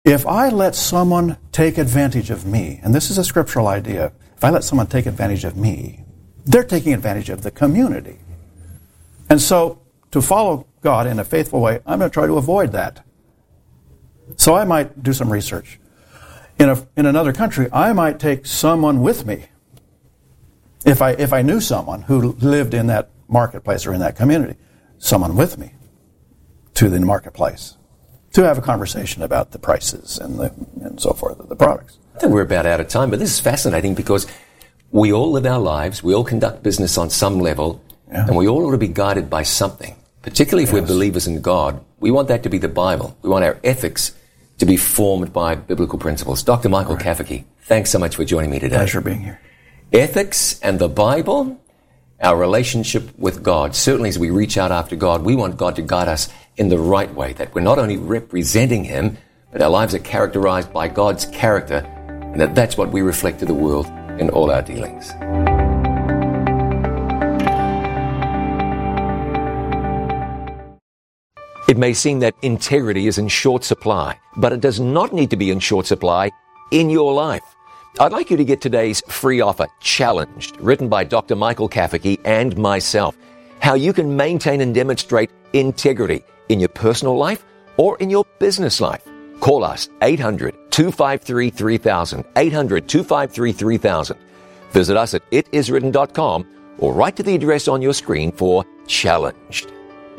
If I let someone take advantage of me, and this is a scriptural idea, if I let someone take advantage of me, they're taking advantage of the community. And so, to follow God in a faithful way, I'm going to try to avoid that. So I might do some research. In another country, I might take someone with me. If I knew someone who lived in that marketplace or in that community, someone with me to the marketplace to have a conversation about the prices and so forth of the products. I think we're about out of time, but this is fascinating because we all live our lives, we all conduct business on some level, and we all ought to be guided by something. Particularly if we're believers in God, we want that to be the Bible. We want our ethics to be formed by biblical principles. Dr. Michael Kafferke, thanks so much for joining me today. Pleasure being here. Ethics and the Bible, our relationship with God. Certainly as we reach out after God, we want God to guide us in the right way, that we're not only representing Him, but our lives are characterized by God's character, and that's what we reflect to the world in all our dealings. It may seem that integrity is in short supply, but it does not need to be in short supply in your life. I'd like you to get today's free offer, Challenged, written by Dr. Michael Kafferke and myself, how you can maintain and demonstrate integrity in your personal life or in your business life. Call us, 800-253-3000, 800-253-3000. Visit us at itiswritten.com or write to the address on your screen for Challenged.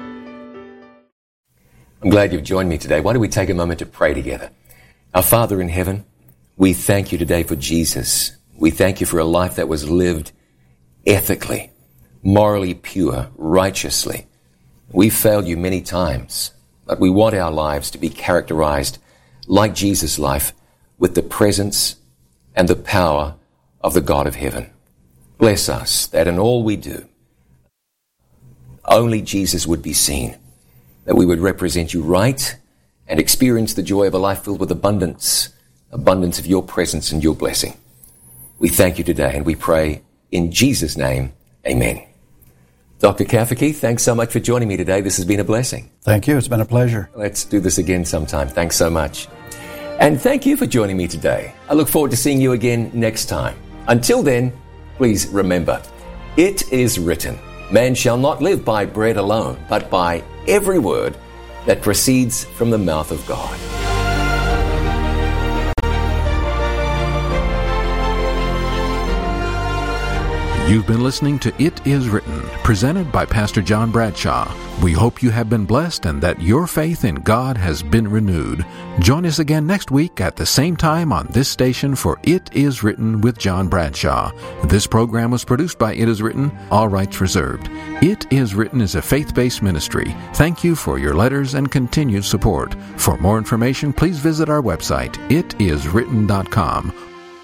I'm glad you've joined me today. Why don't we take a moment to pray together? Our Father in heaven, we thank you today for Jesus. We thank you for a life that was lived ethically, morally pure, righteously. We've failed you many times, but we want our lives to be characterized like Jesus' life with the presence and the power of the God of heaven. Bless us that in all we do, only Jesus would be seen, that we would represent you right and experience the joy of a life filled with abundance of your presence and your blessing. We thank you today and we pray in Jesus' name, amen. Dr. Kafferke, thanks so much for joining me today. This has been a blessing. Thank you. It's been a pleasure. Let's do this again sometime. Thanks so much. And thank you for joining me today. I look forward to seeing you again next time. Until then, please remember, it is written, man shall not live by bread alone, but by every word that proceeds from the mouth of God. You've been listening to It Is Written, presented by Pastor John Bradshaw. We hope you have been blessed and that your faith in God has been renewed. Join us again next week at the same time on this station for It Is Written with John Bradshaw. This program was produced by It Is Written, all rights reserved. It Is Written is a faith-based ministry. Thank you for your letters and continued support. For more information, please visit our website, itiswritten.com.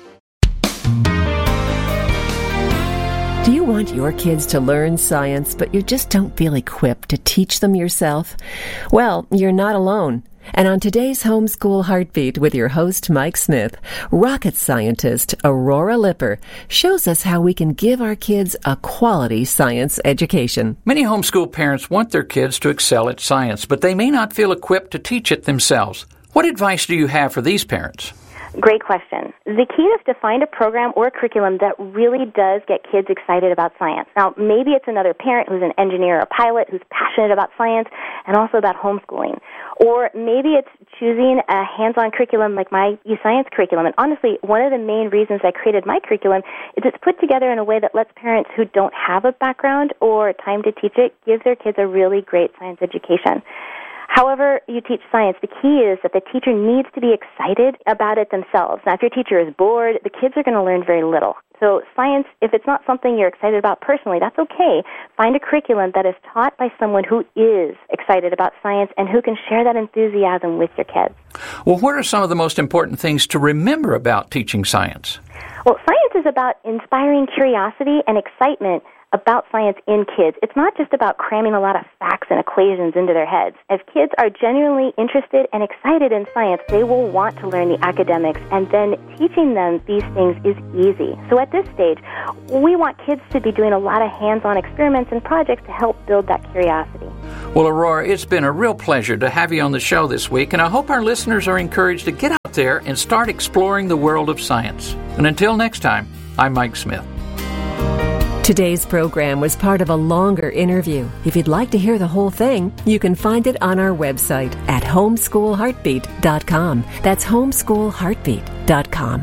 Do you want your kids to learn science, but you just don't feel equipped to teach them yourself? Well, you're not alone. And on today's Homeschool Heartbeat with your host, Mike Smith, rocket scientist Aurora Lipper shows us how we can give our kids a quality science education. Many homeschool parents want their kids to excel at science, but they may not feel equipped to teach it themselves. What advice do you have for these parents? Great question. The key is to find a program or a curriculum that really does get kids excited about science. Now, maybe it's another parent who's an engineer or a pilot who's passionate about science and also about homeschooling. Or maybe it's choosing a hands-on curriculum like my eScience curriculum. And honestly, one of the main reasons I created my curriculum is it's put together in a way that lets parents who don't have a background or time to teach it give their kids a really great science education. However you teach science, the key is that the teacher needs to be excited about it themselves. Now, if your teacher is bored, the kids are going to learn very little. So science, if it's not something you're excited about personally, that's okay. Find a curriculum that is taught by someone who is excited about science and who can share that enthusiasm with your kids. Well, what are some of the most important things to remember about teaching science? Well, science is about inspiring curiosity and excitement about science in kids. It's not just about cramming a lot of facts and equations into their heads. If kids are genuinely interested and excited in science, they will want to learn the academics, and then teaching them these things is easy. So at this stage, we want kids to be doing a lot of hands-on experiments and projects to help build that curiosity. Well, Aurora, it's been a real pleasure to have you on the show this week, and I hope our listeners are encouraged to get out there and start exploring the world of science. And until next time, I'm Mike Smith. Today's program was part of a longer interview. If you'd like to hear the whole thing, you can find it on our website at homeschoolheartbeat.com. That's homeschoolheartbeat.com.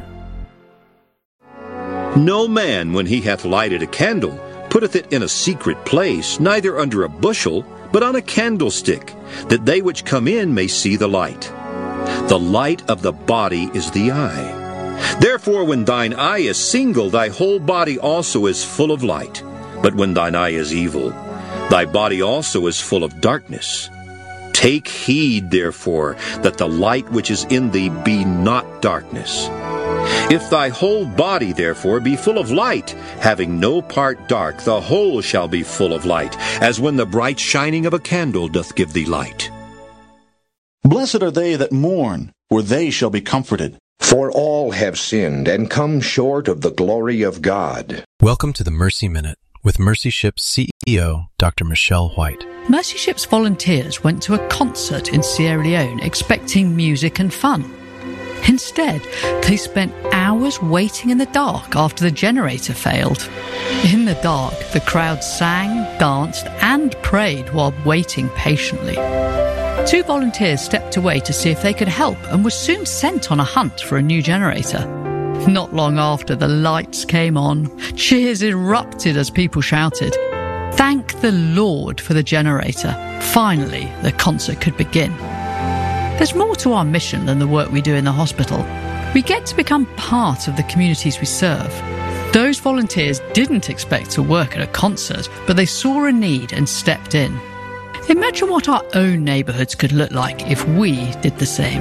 No man, when he hath lighted a candle, putteth it in a secret place, neither under a bushel, but on a candlestick, that they which come in may see the light. The light of the body is the eye. Therefore, when thine eye is single, thy whole body also is full of light. But when thine eye is evil, thy body also is full of darkness. Take heed, therefore, that the light which is in thee be not darkness. If thy whole body, therefore, be full of light, having no part dark, the whole shall be full of light, as when the bright shining of a candle doth give thee light. Blessed are they that mourn, for they shall be comforted. For all have sinned and come short of the glory of God. Welcome to the Mercy Minute with Mercy Ship's CEO, Dr. Michelle White. Mercy Ship's volunteers went to a concert in Sierra Leone expecting music and fun. Instead, they spent hours waiting in the dark after the generator failed. In the dark, the crowd sang, danced, and prayed while waiting patiently. 2 volunteers stepped away to see if they could help and were soon sent on a hunt for a new generator. Not long after, the lights came on. Cheers erupted as people shouted, "Thank the Lord for the generator." Finally, the concert could begin. There's more to our mission than the work we do in the hospital. We get to become part of the communities we serve. Those volunteers didn't expect to work at a concert, but they saw a need and stepped in. Imagine what our own neighborhoods could look like if we did the same.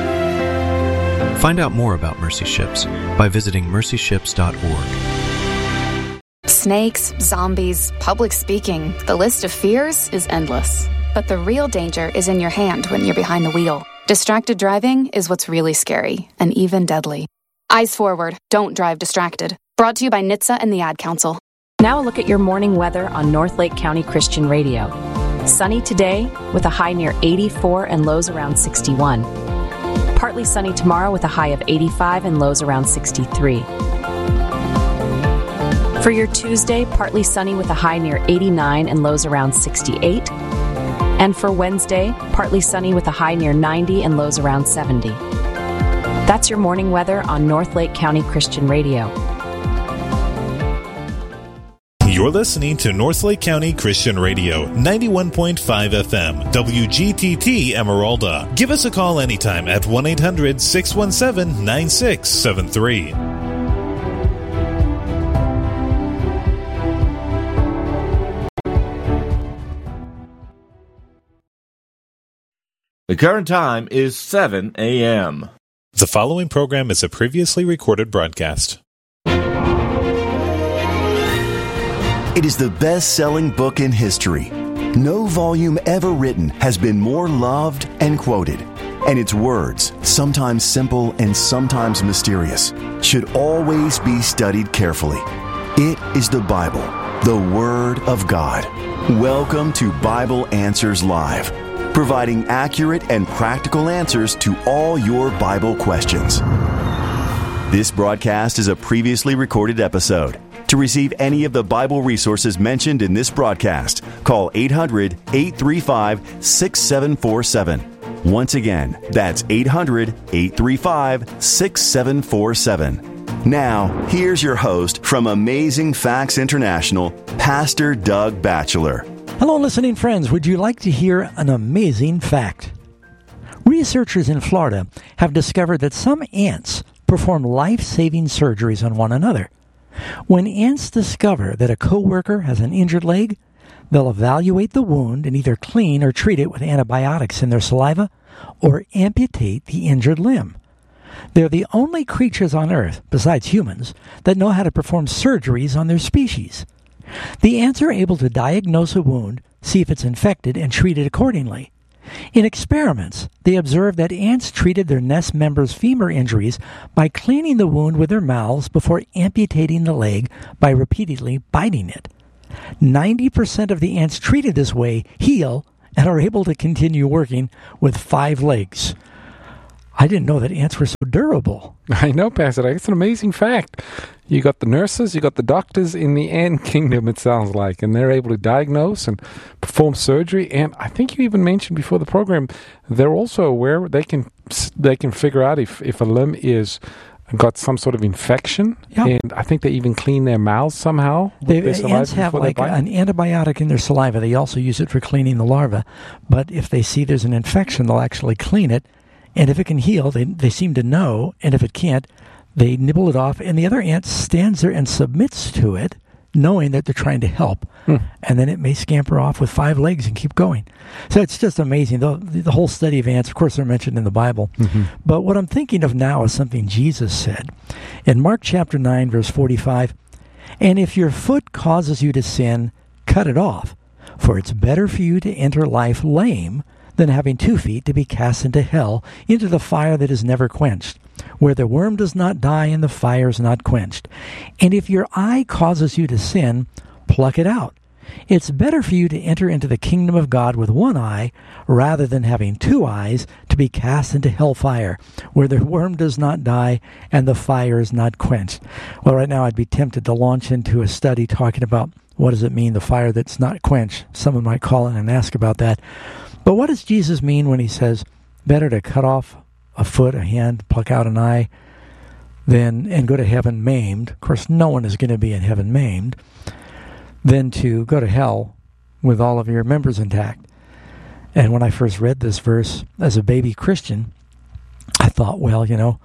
Find out more about Mercy Ships by visiting mercyships.org. Snakes, zombies, public speaking, the list of fears is endless. But the real danger is in your hand when you're behind the wheel. Distracted driving is what's really scary and even deadly. Eyes forward, don't drive distracted. Brought to you by NHTSA and the Ad Council. Now a look at your morning weather on North Lake County Christian Radio. Sunny today with a high near 84 and lows around 61. Partly sunny tomorrow with a high of 85 and lows around 63. For your Tuesday, partly sunny with a high near 89 and lows around 68. And for Wednesday, partly sunny with a high near 90 and lows around 70. That's your morning weather on North Lake County Christian Radio. You're listening to North Lake County Christian Radio, 91.5 FM, WGTT Emeralda. Give us a call anytime at 1-800-617-9673. The current time is 7 a.m. The following program is a previously recorded broadcast. It is the best-selling book in history. No volume ever written has been more loved and quoted. And its words, sometimes simple and sometimes mysterious, should always be studied carefully. It is the Bible, the Word of God. Welcome to Bible Answers Live, providing accurate and practical answers to all your Bible questions. This broadcast is a previously recorded episode. To receive any of the Bible resources mentioned in this broadcast, call 800-835-6747. Once again, that's 800-835-6747. Now, here's your host from Amazing Facts International, Pastor Doug Batchelor. Hello, listening friends. Would you like to hear an amazing fact? Researchers in Florida have discovered that some ants perform life-saving surgeries on one another. When ants discover that a coworker has an injured leg, they'll evaluate the wound and either clean or treat it with antibiotics in their saliva or amputate the injured limb. They're the only creatures on Earth, besides humans, that know how to perform surgeries on their species. The ants are able to diagnose a wound, see if it's infected, and treat it accordingly. In experiments, they observed that ants treated their nest members' femur injuries by cleaning the wound with their mouths before amputating the leg by repeatedly biting it. 90% of the ants treated this way heal and are able to continue working with 5 legs. I didn't know that ants were so durable. I know, Pastor. It's an amazing fact. You got the nurses, you got the doctors in the ant kingdom, it sounds like, and they're able to diagnose and perform surgery. And I think you even mentioned before the program, they're also aware they can figure out if a limb is got some sort of infection. Yep. And I think they even clean their mouths somehow. Ants have like an antibiotic in their saliva. They also use it for cleaning the larva. But if they see there's an infection, they'll actually clean it. And if it can heal, they seem to know. And if it can't, they nibble it off. And the other ant stands there and submits to it, knowing that they're trying to help. And then it may scamper off with 5 legs and keep going. So it's just amazing. The whole study of ants, of course, they're mentioned in the Bible. Mm-hmm. But what I'm thinking of now is something Jesus said. In Mark chapter 9, verse 45, "And if your foot causes you to sin, cut it off. For it's better for you to enter life lame than having 2 feet to be cast into hell, into the fire that is never quenched, where the worm does not die and the fire is not quenched. And if your eye causes you to sin, pluck it out. It's better for you to enter into the kingdom of God with 1 eye, rather than having 2 eyes to be cast into hellfire, where the worm does not die and the fire is not quenched." Well, right now I'd be tempted to launch into a study talking about what does it mean, the fire that's not quenched. Someone might call in and ask about that. But what does Jesus mean when he says, better to cut off a foot, a hand, pluck out an eye, and go to heaven maimed? Of course, no one is going to be in heaven maimed. Than to go to hell with all of your members intact. And when I first read this verse as a baby Christian, I thought, well,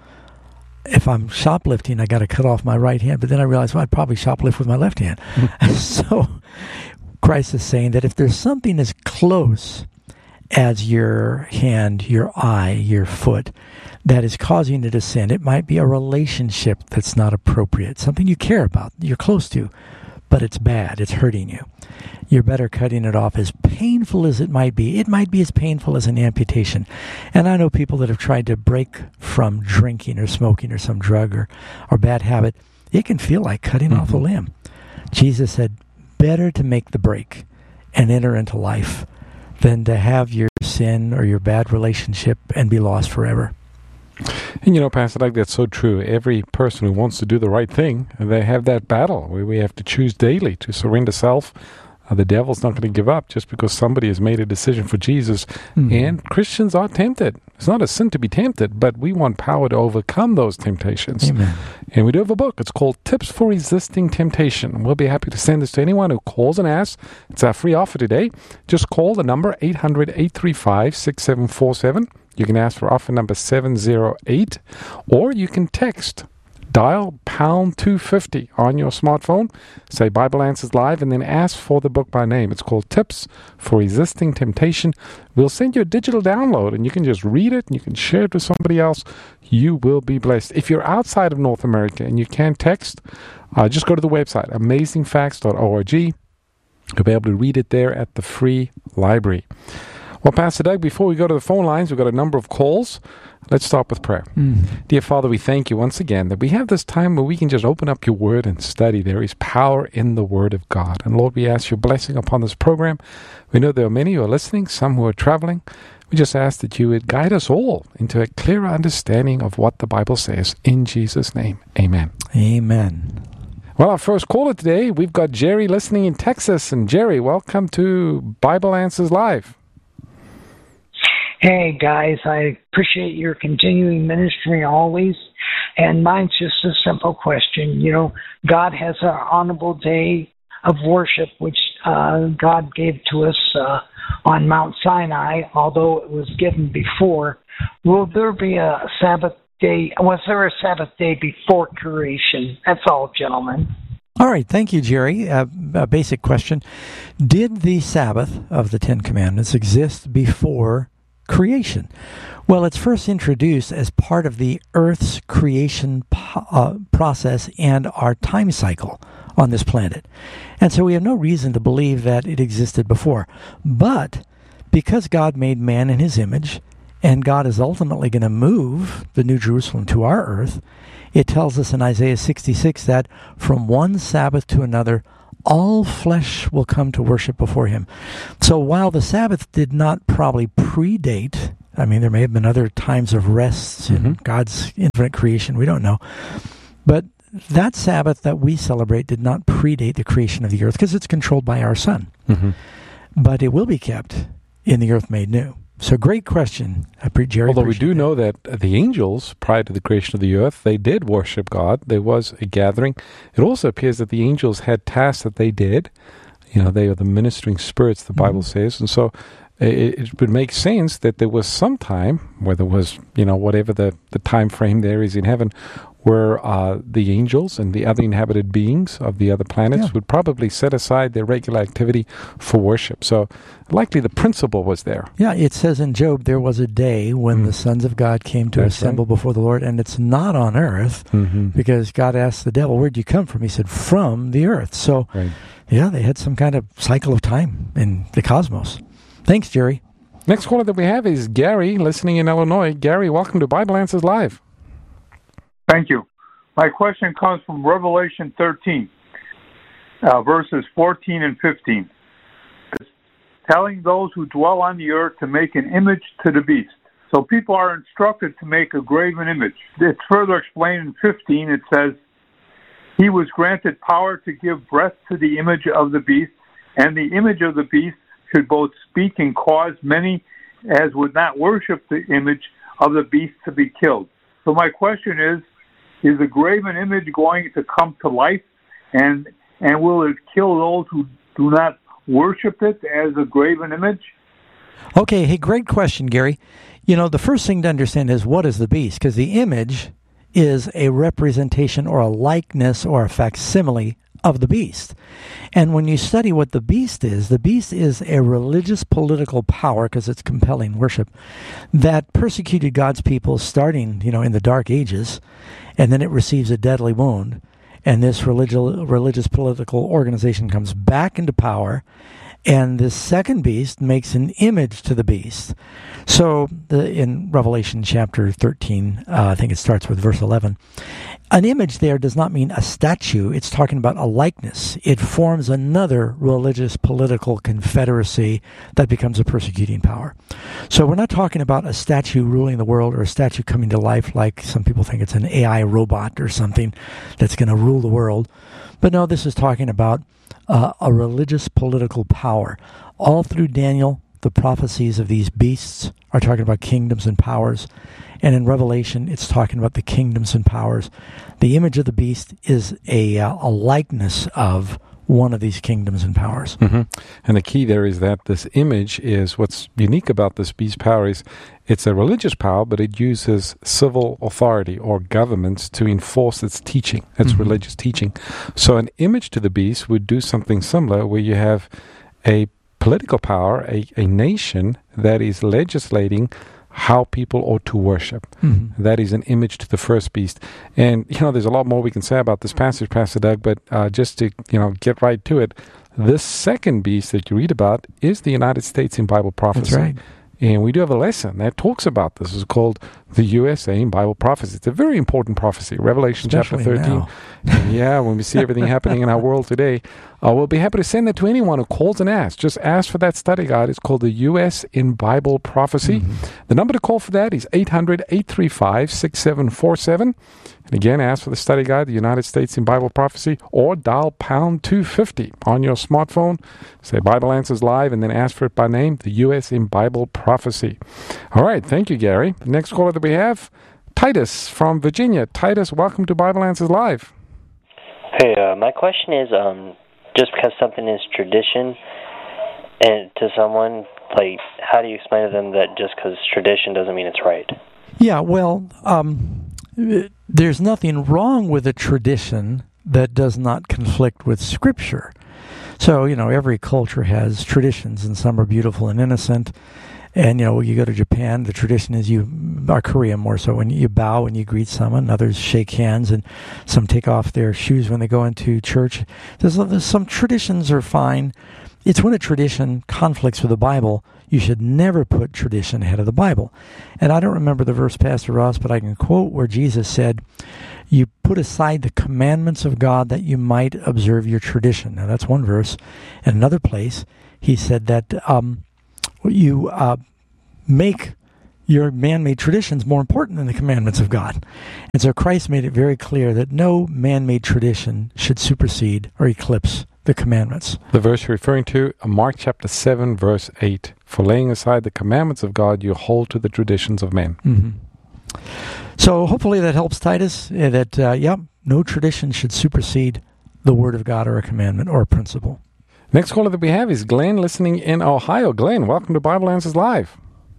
if I'm shoplifting, I got to cut off my right hand. But then I realized, well, I'd probably shoplift with my left hand. So Christ is saying that if there's something as close as your hand, your eye, your foot, that is causing you to sin, it might be a relationship that's not appropriate, something you care about, you're close to, but it's bad, it's hurting you. You're better cutting it off, as painful as it might be. It might be as painful as an amputation. And I know people that have tried to break from drinking or smoking or some drug or bad habit. It can feel like cutting off a limb. Jesus said, better to make the break and enter into life than to have your sin or your bad relationship and be lost forever. And Pastor, that's so true. Every person who wants to do the right thing, they have that battle where we have to choose daily to surrender self. The devil's not going to give up just because somebody has made a decision for Jesus. Mm-hmm. And Christians are tempted. It's not a sin to be tempted, but we want power to overcome those temptations. Amen. And we do have a book. It's called Tips for Resisting Temptation. We'll be happy to send this to anyone who calls and asks. It's our free offer today. Just call the number 800-835-6747. You can ask for offer number 708, or you can text. Dial pound 250 on your smartphone, say Bible Answers Live, and then ask for the book by name. It's called Tips for Resisting Temptation. We'll send you a digital download, and you can just read it, and you can share it with somebody else. You will be blessed. If you're outside of North America and you can't text, just go to the website, amazingfacts.org. You'll be able to read it there at the free library. Well, Pastor Doug, before we go to the phone lines, we've got a number of calls. Let's start with prayer. Dear Father, we thank you once again that we have this time where we can just open up your word and study. There is power in the word of God. And Lord, we ask your blessing upon this program. We know there are many who are listening, some who are traveling. We just ask that you would guide us all into a clearer understanding of what the Bible says. In Jesus' name, amen. Amen. Well, our first caller today, we've got Jerry listening in Texas. And Jerry, welcome to Bible Answers Live. Hey, guys, I appreciate your continuing ministry always. And mine's just a simple question. God has an honorable day of worship, which God gave to us on Mount Sinai, although it was given before. Will there be a Sabbath day? Was there a Sabbath day before creation? That's all, gentlemen. All right. Thank you, Jerry. A basic question. Did the Sabbath of the Ten Commandments exist before creation? Well, it's first introduced as part of the Earth's creation process and our time cycle on this planet. And so we have no reason to believe that it existed before. But because God made man in his image, and God is ultimately going to move the New Jerusalem to our earth, it tells us in Isaiah 66 that from one Sabbath to another, all flesh will come to worship before him. So while the Sabbath did not probably predate, I mean, there may have been other times of rests in God's infinite creation, we don't know. But that Sabbath that we celebrate did not predate the creation of the earth because it's controlled by our sun. But it will be kept in the earth made new. So great question, Jerry. Although we do know that the angels, prior to the creation of the earth, they did worship God. There was a gathering. It also appears that the angels had tasks that they did. You know, they are the ministering spirits, the Bible says. And so it would make sense that there was some time, whether it was, you know, whatever the time frame there is in heaven, where the angels and the other inhabited beings of the other planets would probably set aside their regular activity for worship. So likely the principle was there. Yeah, it says in Job, there was a day when the sons of God came to assemble before the Lord, and it's not on earth, because God asked the devil, where'd you come from? He said, from the earth. So, yeah, they had some kind of cycle of time in the cosmos. Thanks, Jerry. Next caller that we have is Gary, listening in Illinois. Gary, welcome to Bible Answers Live. Thank you. My question comes from Revelation 13, verses 14 and 15. It's telling those who dwell on the earth to make an image to the beast. So people are instructed to make a graven image. It's further explained in 15. It says, he was granted power to give breath to the image of the beast, and the image of the beast should both speak and cause many as would not worship the image of the beast to be killed. So my question is the graven image going to come to life, and will it kill those who do not worship it as a graven image? Okay, hey, great question, Gary. You know, the first thing to understand is, what is the beast? Because the image is a representation or a likeness or a facsimile of the beast. And when you study what the beast is a religious political power, because it's compelling worship, that persecuted God's people starting, in the Dark Ages, and then it receives a deadly wound, and this religious political organization comes back into power, and this second beast makes an image to the beast. So in Revelation chapter 13, I think it starts with verse 11, an image there does not mean a statue. It's talking about a likeness. It forms another religious political confederacy that becomes a persecuting power. So we're not talking about a statue ruling the world or a statue coming to life like some people think it's an AI robot or something that's going to rule the world. But no, this is talking about a religious political power. All through Daniel, the prophecies of these beasts are talking about kingdoms and powers. And in Revelation, it's talking about the kingdoms and powers. The image of the beast is a likeness of one of these kingdoms and powers. And the key there is that this image is, what's unique about this beast power is it's a religious power, but it uses civil authority or governments to enforce its teaching, its religious teaching. So an image to the beast would do something similar, where you have a political power, a nation that is legislating how people ought to worship. That is an image to the first beast. And, there's a lot more we can say about this passage, Pastor Doug, but just to, get right to it, this second beast that you read about is the United States in Bible prophecy. That's right. And we do have a lesson that talks about this. It's called the USA in Bible prophecy. It's a very important prophecy, Revelation Especially chapter 13. And when we see everything happening in our world today, we'll be happy to send that to anyone who calls and asks. Just ask for that study guide. It's called the U.S. in Bible Prophecy. The number to call for that is 800-835-6747. And again, ask for the study guide, the United States in Bible Prophecy, or dial pound 250 on your smartphone. Say Bible Answers Live, and then ask for it by name, the U.S. in Bible Prophecy. All right, thank you, Gary. The next caller that we have, Titus from Virginia. Titus, welcome to Bible Answers Live. Hey, my question is, just because something is tradition, and to someone, how do you explain to them that just because tradition doesn't mean it's right? Yeah, well, there's nothing wrong with a tradition that does not conflict with Scripture. So, every culture has traditions, and some are beautiful and innocent. And, you go to Japan, the tradition is or Korea more so, when you bow when you greet someone, others shake hands, and some take off their shoes when they go into church. There's some traditions are fine. It's when a tradition conflicts with the Bible, you should never put tradition ahead of the Bible. And I don't remember the verse, Pastor Ross, but I can quote where Jesus said, you put aside the commandments of God that you might observe your tradition. Now, that's one verse. In another place, he said that you make your man-made traditions more important than the commandments of God. And so Christ made it very clear that no man-made tradition should supersede or eclipse the commandments. The verse you're referring to, Mark chapter 7, verse 8. For laying aside the commandments of God, you hold to the traditions of men. Mm-hmm. So hopefully that helps, Titus, that, no tradition should supersede the Word of God or a commandment or a principle. Next caller that we have is Glenn, listening in Ohio. Glenn, welcome to Bible Answers Live.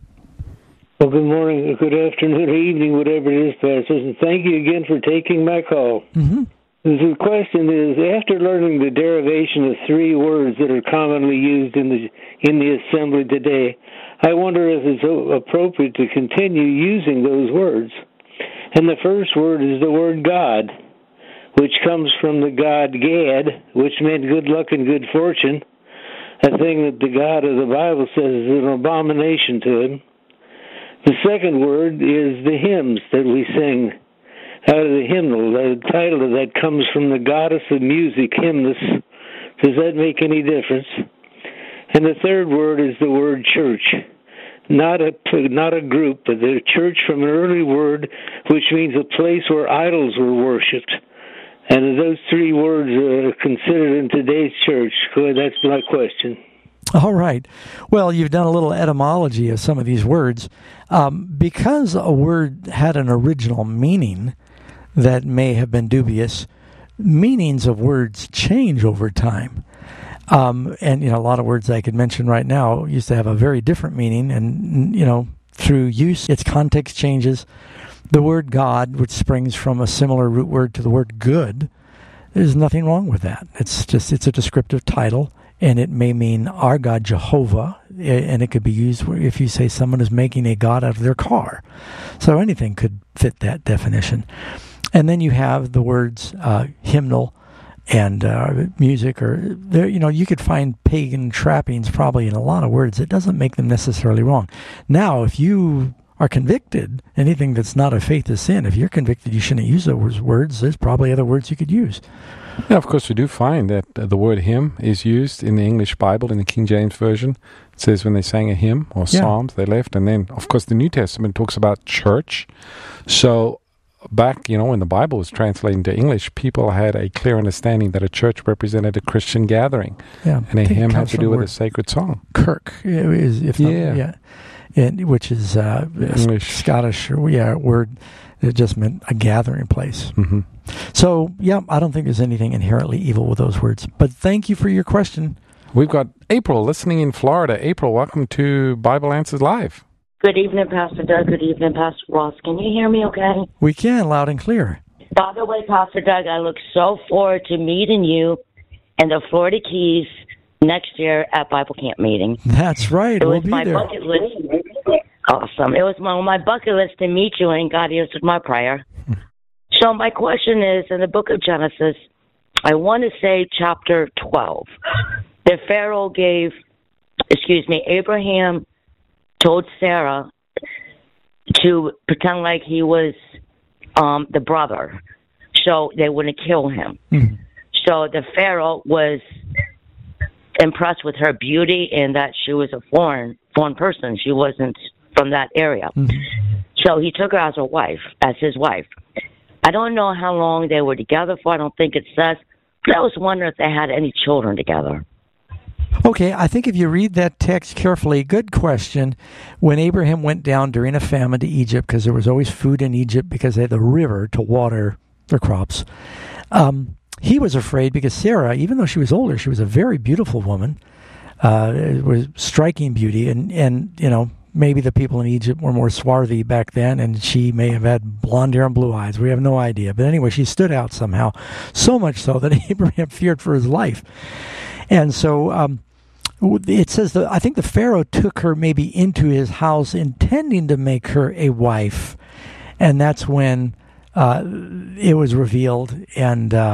Well, good morning, good afternoon, or evening, whatever it is, Pastor. And thank you again for taking my call. Mm-hmm. The question is, after learning the derivation of three words that are commonly used in the assembly today, I wonder if it's appropriate to continue using those words. And the first word is the word God, which comes from the god Gad, which meant good luck and good fortune, a thing that the God of the Bible says is an abomination to him. The second word is the hymns that we sing out of the hymnal. The title of that comes from the goddess of music, Hymnus. Does that make any difference? And the third word is the word church. Not a group, but the church from an early word, which means a place where idols were worshipped. And those three words are considered in today's church. That's my question. All right. Well, you've done a little etymology of some of these words. Because a word had an original meaning that may have been dubious, meanings of words change over time. And, a lot of words I could mention right now used to have a very different meaning. And, through use, its context changes. The word God, which springs from a similar root word to the word good, there's nothing wrong with that. It's a descriptive title. And it may mean our God, Jehovah, and it could be used if you say someone is making a god out of their car. So anything could fit that definition. And then you have the words hymnal and music, or you could find pagan trappings probably in a lot of words. It doesn't make them necessarily wrong. Now, if you are convicted, anything that's not of faith is sin. If you're convicted you shouldn't use those words, there's probably other words you could use. Yeah, of course, we do find that the word hymn is used in the English Bible, in the King James Version. It says when they sang a hymn or psalms, they left. And then, of course, the New Testament talks about church. So back, when the Bible was translated into English, people had a clear understanding that a church represented a Christian gathering. Yeah, and a hymn had to do with a sacred song. Kirk, which is English, Scottish word. It just meant a gathering place. Mm-hmm. So, I don't think there's anything inherently evil with those words. But thank you for your question. We've got April listening in Florida. April, welcome to Bible Answers Live. Good evening, Pastor Doug. Good evening, Pastor Ross. Can you hear me okay? We can, loud and clear. By the way, Pastor Doug, I look so forward to meeting you in the Florida Keys next year at Bible Camp meeting. That's right. We'll be there. It was my bucket list. Awesome. It was on my bucket list to meet you, and God answered my prayer. So my question is, in the book of Genesis, I want to say chapter 12, the Pharaoh Abraham told Sarah to pretend like he was the brother, so they wouldn't kill him. Mm-hmm. So the Pharaoh was impressed with her beauty and that she was a foreign person. She wasn't from that area. Mm-hmm. So he took her as his wife. I don't know how long they were together for. I don't think it says. But I was wondering if they had any children together. Okay, I think if you read that text carefully, good question. When Abraham went down during a famine to Egypt, because there was always food in Egypt because they had the river to water their crops, he was afraid because Sarah, even though she was older, she was a very beautiful woman, was striking beauty, and maybe the people in Egypt were more swarthy back then, and she may have had blonde hair and blue eyes. We have no idea. But anyway, she stood out somehow, so much so that Abraham feared for his life. And so it says that I think the Pharaoh took her maybe into his house intending to make her a wife. And that's when it was revealed, and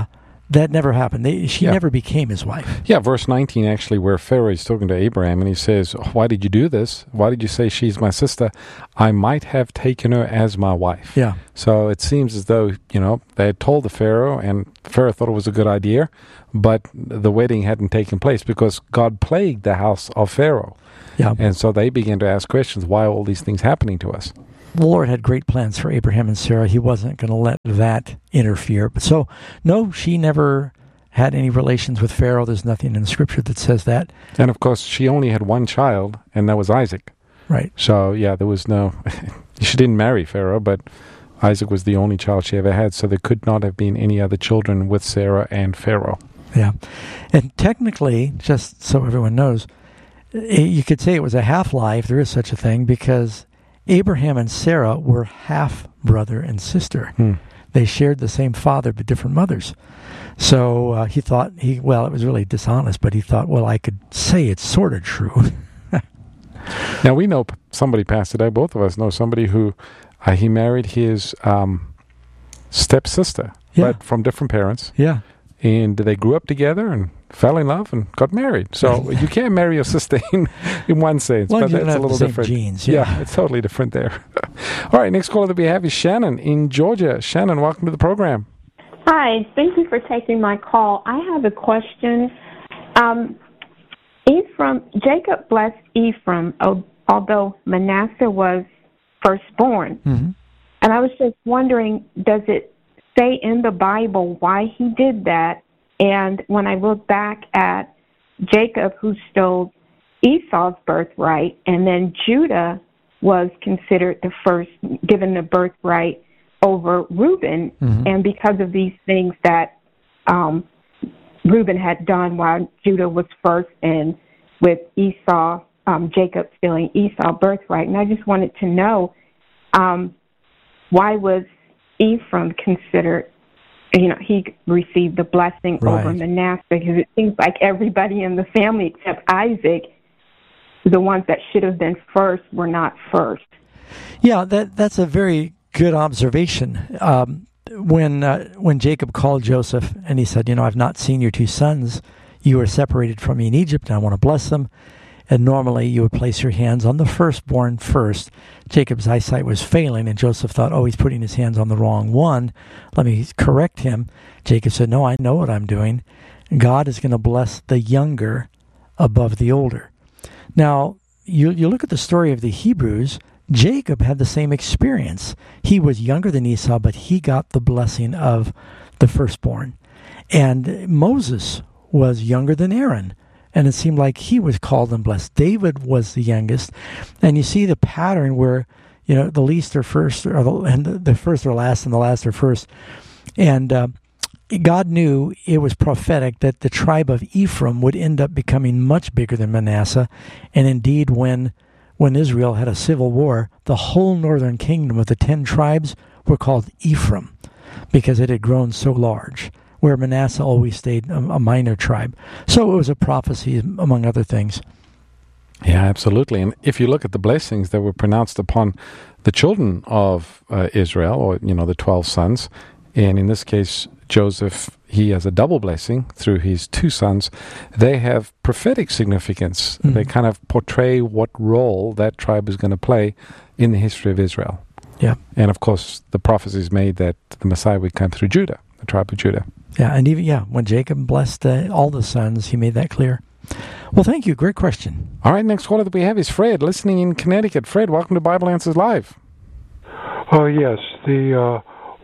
That never happened. She never became his wife. Yeah, verse 19 actually, where Pharaoh is talking to Abraham, and he says, why did you do this? Why did you say she's my sister? I might have taken her as my wife. Yeah. So it seems as though, they had told the Pharaoh, and Pharaoh thought it was a good idea, but the wedding hadn't taken place because God plagued the house of Pharaoh. Yeah. And so they began to ask questions, why are all these things happening to us? The Lord had great plans for Abraham and Sarah. He wasn't going to let that interfere. But so, no, she never had any relations with Pharaoh. There's nothing in the Scripture that says that. And, of course, she only had one child, and that was Isaac. Right. So, there was no... she didn't marry Pharaoh, but Isaac was the only child she ever had, so there could not have been any other children with Sarah and Pharaoh. Yeah. And technically, just so everyone knows, you could say it was a half-lie, if there is such a thing, because Abraham and Sarah were half brother and sister. They shared the same father but different mothers. So he thought, it was really dishonest, but he thought, I could say it's sort of true. Now, we know somebody, Pastor Doug, both of us know somebody who he married his stepsister, but from different parents. Yeah. And they grew up together and fell in love and got married. So you can't marry your sister in one sense, but that's a little different. Genes, yeah, it's totally different there. All right, next caller that we have is Shannon in Georgia. Shannon, welcome to the program. Hi, thank you for taking my call. I have a question. Jacob blessed Ephraim, although Manasseh was firstborn. Mm-hmm. And I was just wondering, does it say in the Bible why he did that? And when I look back at Jacob, who stole Esau's birthright, and then Judah was considered the first, given the birthright over Reuben, and because of these things that Reuben had done while Judah was first, and with Esau, Jacob stealing Esau's birthright. And I just wanted to know, why was Ephraim considered, he received the blessing over Manasseh, because it seems like everybody in the family except Isaac, the ones that should have been first, were not first. Yeah, that's a very good observation. When Jacob called Joseph and he said, I've not seen your two sons. You were separated from me in Egypt, and I want to bless them. And normally you would place your hands on the firstborn first. Jacob's eyesight was failing, and Joseph thought, he's putting his hands on the wrong one. Let me correct him. Jacob said, no, I know what I'm doing. God is going to bless the younger above the older. Now, you look at the story of the Hebrews, Jacob had the same experience. He was younger than Esau, but he got the blessing of the firstborn. And Moses was younger than Aaron, and it seemed like he was called and blessed. David was the youngest, and you see the pattern where, the least are first, and the first are last, and the last are first. And God knew it was prophetic that the tribe of Ephraim would end up becoming much bigger than Manasseh. And indeed, when Israel had a civil war, the whole northern kingdom of the 10 tribes were called Ephraim because it had grown so large, where Manasseh always stayed a minor tribe. So it was a prophecy, among other things. Yeah, absolutely. And if you look at the blessings that were pronounced upon the children of Israel, or, the 12 sons, and in this case, Joseph, he has a double blessing through his 2 sons. They have prophetic significance. Mm-hmm. They kind of portray what role that tribe is going to play in the history of Israel. Yeah. And of course, the prophecy is made that the Messiah would come through Judah, the tribe of Judah. Yeah, and even, when Jacob blessed all the sons, he made that clear. Well, thank you. Great question. All right, next caller that we have is Fred, listening in Connecticut. Fred, welcome to Bible Answers Live. Oh, yes. The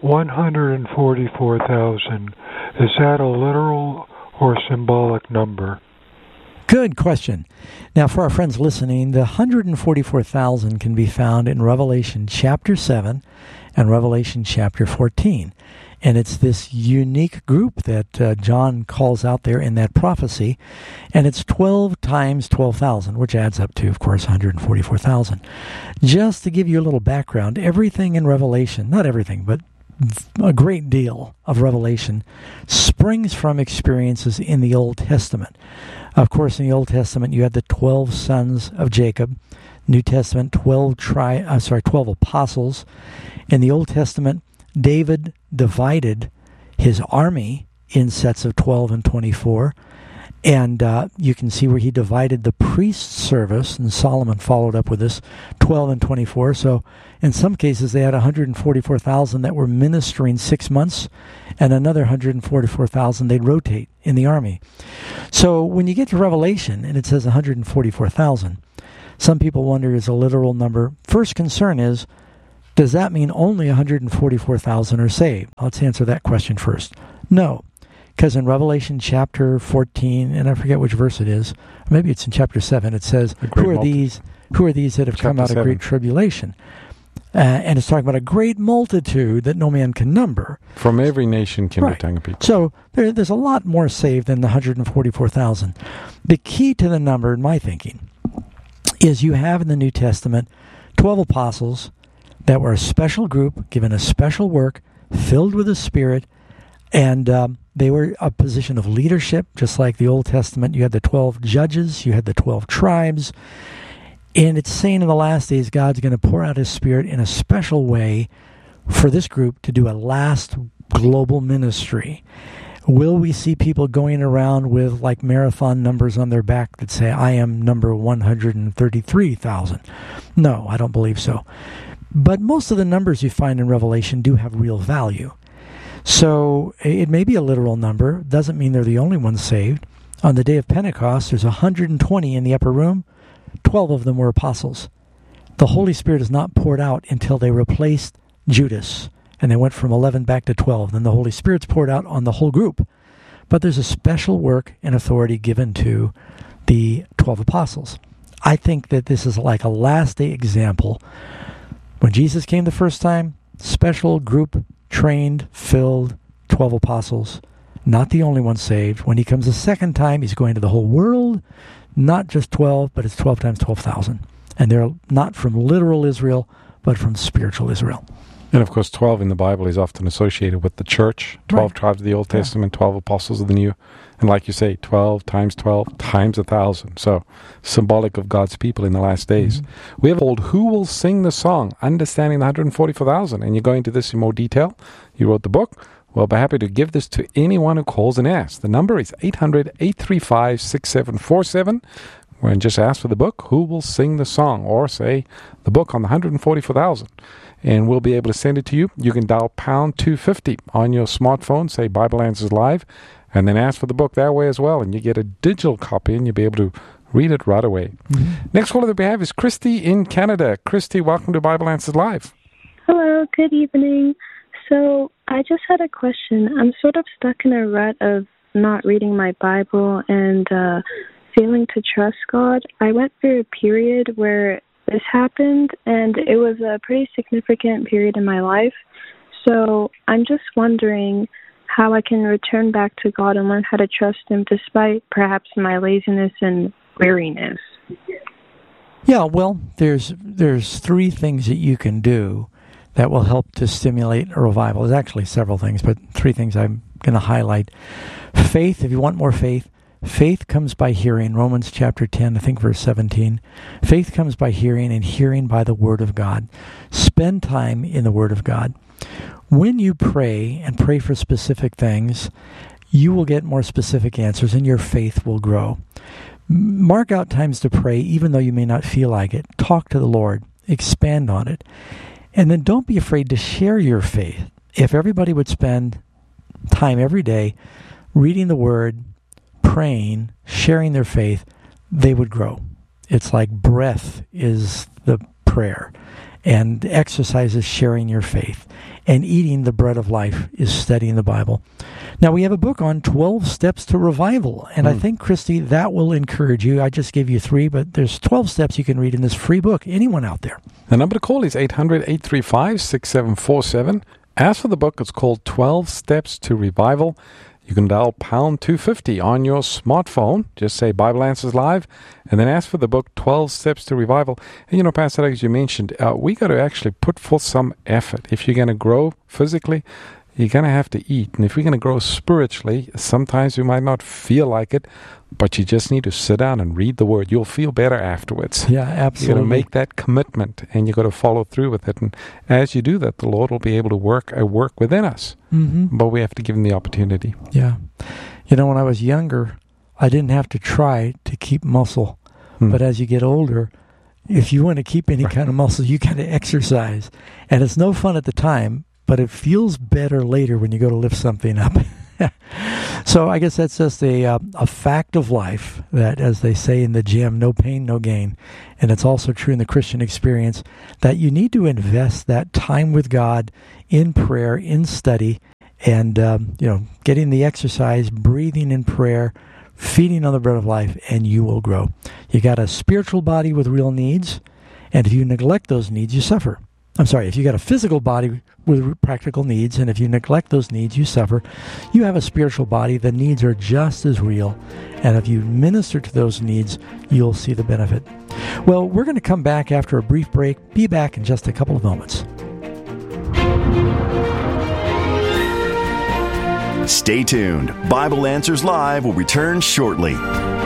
144,000, is that a literal or symbolic number? Good question. Now, for our friends listening, the 144,000 can be found in Revelation chapter 7 and Revelation chapter 14. And it's this unique group that John calls out there in that prophecy. And it's 12 times 12,000, which adds up to, of course, 144,000. Just to give you a little background, everything in Revelation, not everything, but a great deal of Revelation springs from experiences in the Old Testament. Of course, in the Old Testament, you had the 12 sons of Jacob. New Testament, 12 apostles. In the Old Testament, David divided his army in sets of 12 and 24. And you can see where he divided the priest's service, and Solomon followed up with this, 12 and 24. So in some cases, they had 144,000 that were ministering 6 months, and another 144,000 they'd rotate in the army. So when you get to Revelation, and it says 144,000, some people wonder, is a literal number. First concern is, does that mean only 144,000 are saved? Let's answer that question first. No. Because in Revelation chapter 14, and I forget which verse it is, maybe it's in chapter 7, it says, who are these that have come out of great tribulation? And it's talking about a great multitude that no man can number. From every nation, kindred, tongue, and people. So there's a lot more saved than the 144,000. The key to the number, in my thinking, is you have in the New Testament 12 apostles that were a special group, given a special work, filled with the Spirit, and they were a position of leadership, just like the Old Testament. You had the 12 judges, you had the 12 tribes, and it's saying in the last days God's going to pour out His Spirit in a special way for this group to do a last global ministry. Will we see people going around with like marathon numbers on their back that say, I am number 133,000? No, I don't believe so. But most of the numbers you find in Revelation do have real value. So it may be a literal number. Doesn't mean they're the only ones saved. On the day of Pentecost, there's 120 in the upper room. 12 of them were apostles. The Holy Spirit is not poured out until they replaced Judas, and they went from 11 back to 12. Then the Holy Spirit's poured out on the whole group. But there's a special work and authority given to the 12 apostles. I think that this is like a last day example. When Jesus came the first time, special group, trained, filled, 12 apostles, not the only one saved. When he comes the second time, he's going to the whole world, not just 12, but it's 12 times 12,000. And they're not from literal Israel, but from spiritual Israel. And of course, 12 in the Bible is often associated with the church, 12 tribes of the Old Testament, 12 apostles of the New. And like you say, 12 times 1,000. So symbolic of God's people in the last days. Mm-hmm. We have called Who Will Sing the Song? Understanding the 144,000. And you go into this in more detail. You wrote the book. We'll be happy to give this to anyone who calls and asks. The number is 800-835-6747. And just ask for the book, Who Will Sing the Song? Or say the book on the 144,000. And we'll be able to send it to you. You can dial pound 250 on your smartphone, say Bible Answers Live, and then ask for the book that way as well. And you get a digital copy, and you'll be able to read it right away. Mm-hmm. Next caller that we have is Christy in Canada. Christy, welcome to Bible Answers Live. Hello, good evening. So I just had a question. I'm sort of stuck in a rut of not reading my Bible and failing to trust God. I went through a period where this happened, and it was a pretty significant period in my life. So I'm just wondering how I can return back to God and learn how to trust Him despite perhaps my laziness and weariness. Yeah, well, there's three things that you can do that will help to stimulate a revival. There's actually several things, but three things I'm going to highlight. Faith, if you want more faith. Faith comes by hearing, Romans chapter 10, I think verse 17. Faith comes by hearing, and hearing by the Word of God. Spend time in the Word of God. When you pray and pray for specific things, you will get more specific answers, and your faith will grow. Mark out times to pray, even though you may not feel like it. Talk to the Lord. Expand on it. And then don't be afraid to share your faith. If everybody would spend time every day reading the Word, praying, sharing their faith, they would grow. It's like breath is the prayer, and exercise is sharing your faith, and eating the bread of life is studying the Bible. Now, we have a book on 12 steps to revival, and I think, Christy, that will encourage you. I just gave you 3, but there's 12 steps you can read in this free book. Anyone out there? The number to call is 800-835-6747. Ask for the book. It's called 12 Steps to Revival. You can dial pound 250 on your smartphone. Just say Bible Answers Live, and then ask for the book 12 Steps to Revival. And you know, Pastor, as you mentioned, we got to actually put forth some effort. If you're going to grow physically, you're going to have to eat. And if we're going to grow spiritually, sometimes we might not feel like it, but you just need to sit down and read the Word. You'll feel better afterwards. Yeah, absolutely. You're going to make that commitment, and you've got to follow through with it. And as you do that, the Lord will be able to work within us. Mm-hmm. But we have to give Him the opportunity. Yeah. You know, when I was younger, I didn't have to try to keep muscle. But as you get older, if you want to keep any kind of muscle, you got to exercise. And it's no fun at the time, but it feels better later when you go to lift something up. So I guess that's just a fact of life that, as they say in the gym, no pain, no gain. And it's also true in the Christian experience that you need to invest that time with God in prayer, in study, and getting the exercise, breathing in prayer, feeding on the bread of life, and you will grow. You got a spiritual body with real needs, and if you neglect those needs, you suffer. I'm sorry, if you got a physical body with practical needs, and if you neglect those needs, you suffer. You have a spiritual body, the needs are just as real, and if you minister to those needs, you'll see the benefit. Well, we're going to come back after a brief break. Be back in just a couple of moments. Stay tuned. Bible Answers Live will return shortly.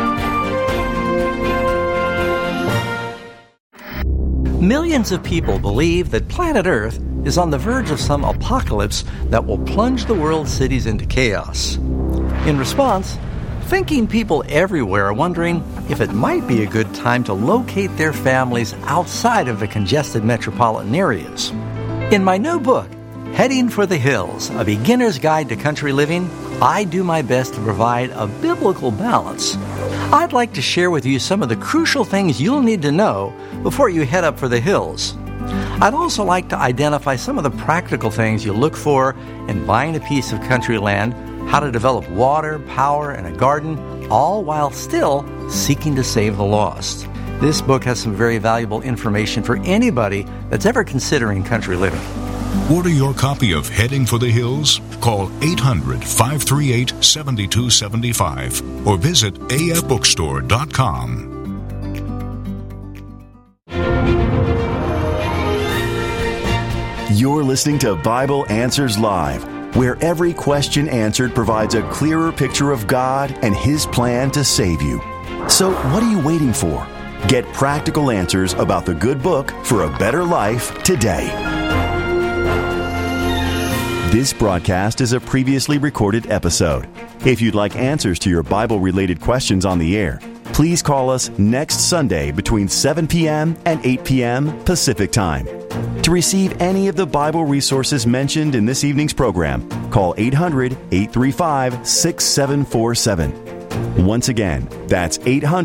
Millions of people believe that planet Earth is on the verge of some apocalypse that will plunge the world's cities into chaos. In response, thinking people everywhere are wondering if it might be a good time to locate their families outside of the congested metropolitan areas. In my new book, Heading for the Hills, A Beginner's Guide to Country Living, I do my best to provide a biblical balance. I'd like to share with you some of the crucial things you'll need to know before you head up for the hills. I'd also like to identify some of the practical things you look for in buying a piece of country land, how to develop water, power, and a garden, all while still seeking to save the lost. This book has some very valuable information for anybody that's ever considering country living. Order your copy of Heading for the Hills. Call 800-538-7275 or visit afbookstore.com. You're listening to Bible Answers Live, where every question answered provides a clearer picture of God and His plan to save you. So what are you waiting for? Get practical answers about the good book for a better life today. This broadcast is a previously recorded episode. If you'd like answers to your Bible-related questions on the air, please call us next Sunday between 7 p.m. and 8 p.m. Pacific Time. To receive any of the Bible resources mentioned in this evening's program, call 800-835-6747. Once again, that's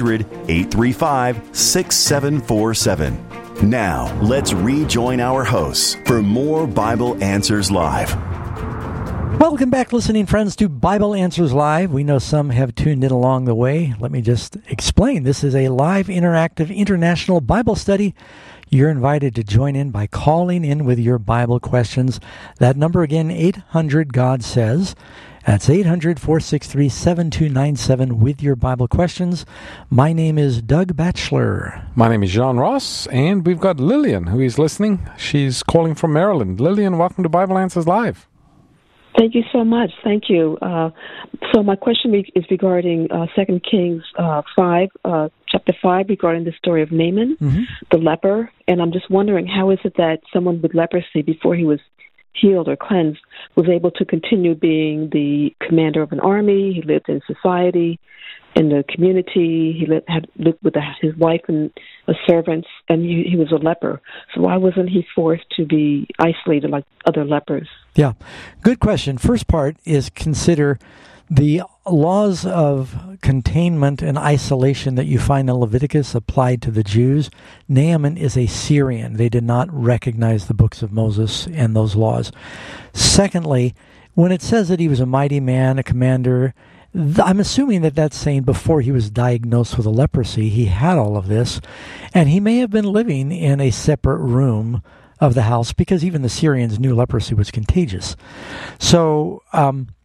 800-835-6747. Now, let's rejoin our hosts for more Bible Answers Live. Welcome back, listening friends, to Bible Answers Live. We know some have tuned in along the way. Let me just explain. This is a live, interactive, international Bible study. You're invited to join in by calling in with your Bible questions. That number again, 800-GOD-SAYS. That's 800-463-7297 with your Bible questions. My name is Doug Batchelor. My name is John Ross, and we've got Lillian, who is listening. She's calling from Maryland. Lillian, welcome to Bible Answers Live. Thank you so much. Thank you. So my question is regarding 2 Kings 5, chapter 5, regarding the story of Naaman, the leper. And I'm just wondering, how is it that someone with leprosy, before he was healed or cleansed, was able to continue being the commander of an army? He lived in society, in the community. He lived with his wife and servants, and he was a leper. So why wasn't he forced to be isolated like other lepers? Yeah, good question. First part is consider the laws of containment and isolation that you find in Leviticus applied to the Jews. Naaman is a Syrian. They did not recognize the books of Moses and those laws. Secondly, when it says that he was a mighty man, a commander, I'm assuming that that's saying before he was diagnosed with a leprosy, he had all of this, and he may have been living in a separate room of the house because even the Syrians knew leprosy was contagious. So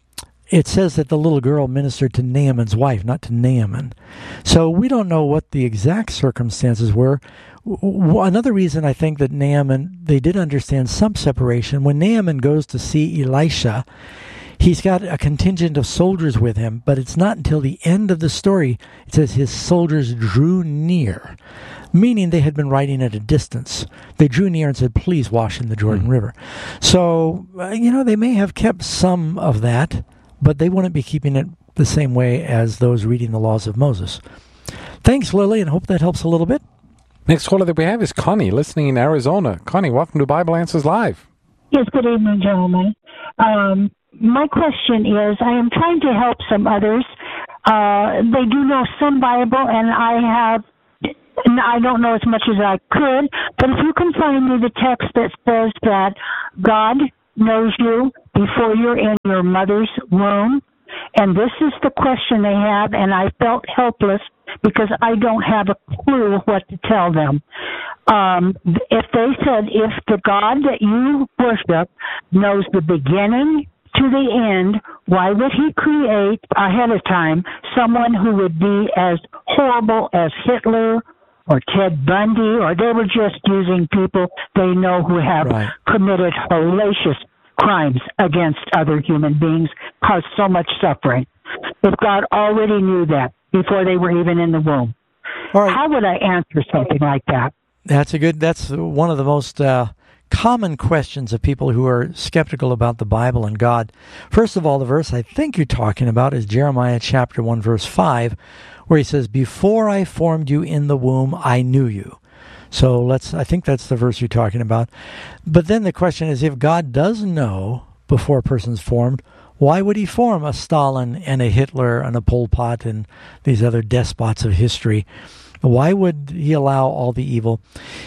it says that the little girl ministered to Naaman's wife, not to Naaman. So we don't know what the exact circumstances were. Another reason I think that Naaman, they did understand some separation. When Naaman goes to see Elisha, he's got a contingent of soldiers with him, but it's not until the end of the story, it says his soldiers drew near, meaning they had been riding at a distance. They drew near and said, please wash in the Jordan River. So, they may have kept some of that, but they wouldn't be keeping it the same way as those reading the laws of Moses. Thanks, Lily, and hope that helps a little bit. Next caller that we have is Connie, listening in Arizona. Connie, welcome to Bible Answers Live. Yes, good evening, gentlemen. My question is, I am trying to help some others. They do know some Bible, and I don't know as much as I could, but if you can find me the text that says that God knows you before you're in your mother's womb, and this is the question they have, and I felt helpless because I don't have a clue what to tell them. If they said, if the God that you worship knows the beginning to the end, why would he create ahead of time someone who would be as horrible as Hitler or Ted Bundy, or they were just using people they know who have committed hellacious crimes against other human beings, caused so much suffering? If God already knew that before they were even in the womb, how would I answer something like that? That's one of the most common questions of people who are skeptical about the Bible and God. First of all, the verse I think you're talking about is Jeremiah chapter 1, verse 5, where he says, before I formed you in the womb, I knew you. So I think that's the verse you're talking about. But then the question is, if God does know before a person's formed, why would he form a Stalin and a Hitler and a Pol Pot and these other despots of history? Why would he allow all the evil?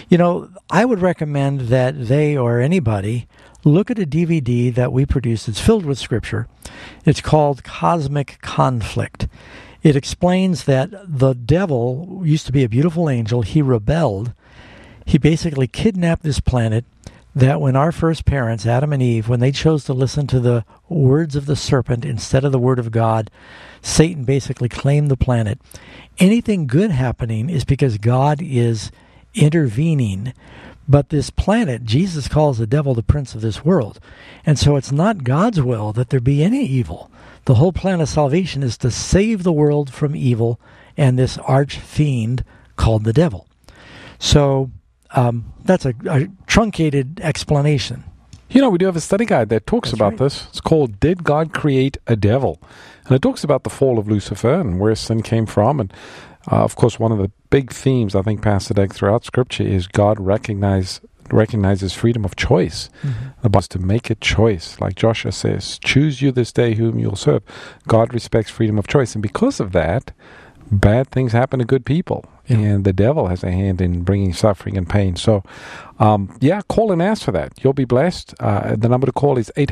I would recommend that they or anybody look at a DVD that we produced. It's filled with scripture. It's called Cosmic Conflict. It explains that the devil used to be a beautiful angel. He rebelled. He basically kidnapped this planet, that when our first parents, Adam and Eve, when they chose to listen to the words of the serpent instead of the word of God, Satan basically claimed the planet. Anything good happening is because God is intervening. But this planet, Jesus calls the devil the prince of this world. And so it's not God's will that there be any evil. The whole plan of salvation is to save the world from evil and this arch fiend called the devil. So that's a truncated explanation. We do have a study guide that talks about this. It's called Did God Create a Devil? And it talks about the fall of Lucifer and where sin came from. And, of course, one of the big themes, I think, Pastor Doug, throughout Scripture is God recognizes freedom of choice. Mm-hmm. The Bible is to make a choice. Like Joshua says, choose you this day whom you'll serve. God respects freedom of choice. And because of that, bad things happen to good people. Yeah. And the devil has a hand in bringing suffering and pain. So, call and ask for that. You'll be blessed. The number to call is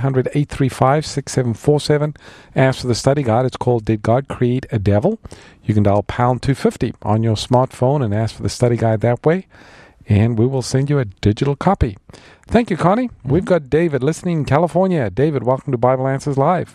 800-835-6747. Ask for the study guide. It's called Did God Create a Devil? You can dial pound 250 on your smartphone and ask for the study guide that way. And we will send you a digital copy. Thank you, Connie. Mm-hmm. We've got David listening in California. David, welcome to Bible Answers Live.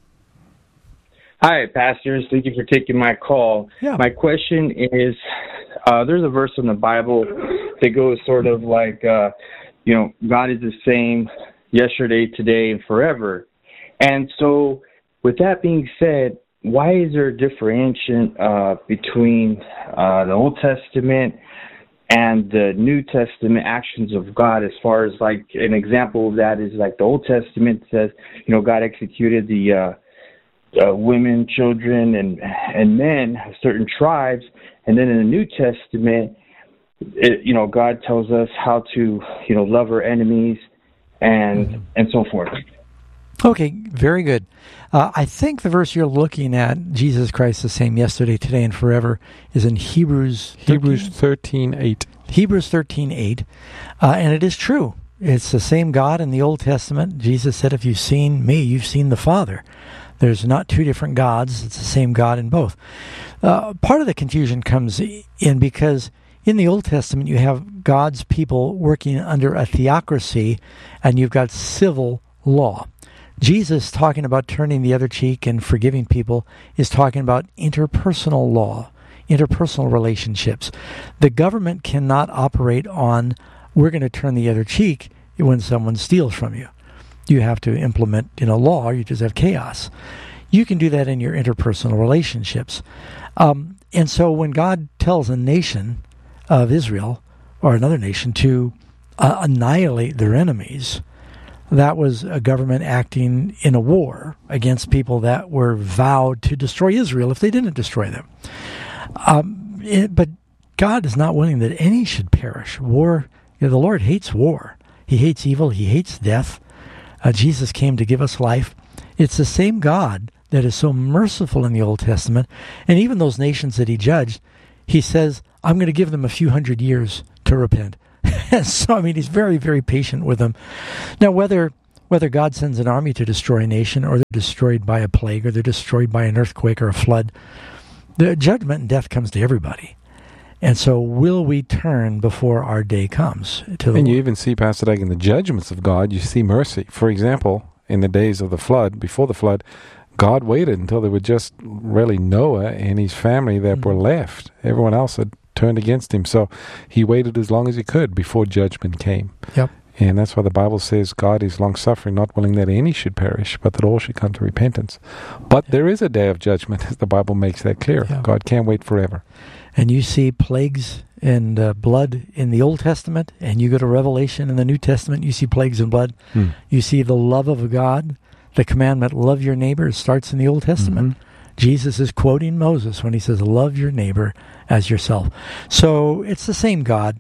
Hi, pastors. Thank you for taking my call. Yeah. My question is, there's a verse in the Bible that goes sort of like, God is the same yesterday, today, and forever. And so with that being said, why is there a differentiation between the Old Testament and the New Testament actions of God? As far as like an example of that is like the Old Testament says, God executed the women, children, and men, certain tribes, and then in the New Testament, God tells us how to, love our enemies, and so forth. Okay, very good. I think the verse you're looking at, Jesus Christ the same yesterday, today, and forever, is in Hebrews 13:8. Hebrews 13:8, and it is true. It's the same God in the Old Testament. Jesus said, if you've seen me, you've seen the Father. There's not two different gods. It's the same God in both. Part of the confusion comes in because in the Old Testament you have God's people working under a theocracy and you've got civil law. Jesus, talking about turning the other cheek and forgiving people, is talking about interpersonal law, interpersonal relationships. The government cannot operate on, we're going to turn the other cheek when someone steals from you. You have to implement, law, or you just have chaos. You can do that in your interpersonal relationships. And so when God tells a nation of Israel, or another nation, to annihilate their enemies, that was a government acting in a war against people that were vowed to destroy Israel if they didn't destroy them. But God is not willing that any should perish. War, the Lord hates war. He hates evil. He hates death. Jesus came to give us life. It's the same God that is so merciful in the Old Testament. And even those nations that he judged, he says, I'm going to give them a few hundred years to repent. So, he's very, very patient with them. Now, whether God sends an army to destroy a nation, or they're destroyed by a plague, or they're destroyed by an earthquake or a flood, the judgment and death comes to everybody. And so will we turn before our day comes? And you even see, Pastor Dag, in the judgments of God, you see mercy. For example, in the days of the flood, before the flood, God waited until there were just really Noah and his family that were left. Everyone else had turned against him. So he waited as long as he could before judgment came. Yep. And that's why the Bible says God is long-suffering, not willing that any should perish, but that all should come to repentance. But there is a day of judgment, as the Bible makes that clear. Yeah. God can't wait forever. And you see plagues and blood in the Old Testament, and you go to Revelation in the New Testament, you see plagues and blood. You see the love of God. The commandment, love your neighbor, starts in the Old Testament. Jesus is quoting Moses when he says, love your neighbor as yourself. So it's the same God.